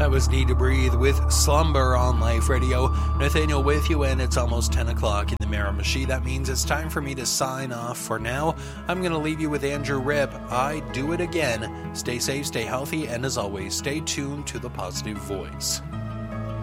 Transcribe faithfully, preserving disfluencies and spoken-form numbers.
That was Need to Breathe with Slumber on Life Radio. Nathaniel with you, and it's almost ten o'clock in the Miramichi. That means it's time for me to sign off for now. I'm going to leave you with Andrew Ripp. I do it again. Stay safe, stay healthy, and as always, stay tuned to the Positive Voice.